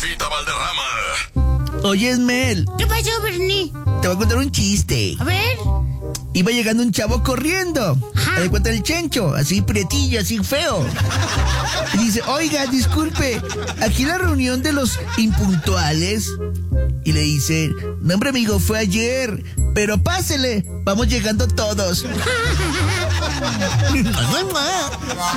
Fefita Valderrama. Oye, Mel, ¿Qué pasó, Bernie? te voy a contar un chiste. A ver. Iba llegando un chavo corriendo. Ajá. Le cuenta el Chencho, así prietillo, así feo. Y dice, oiga, disculpe, aquí la reunión de los impuntuales. Y le dice, no, hombre, amigo, fue ayer. Pero pásele, vamos llegando todos.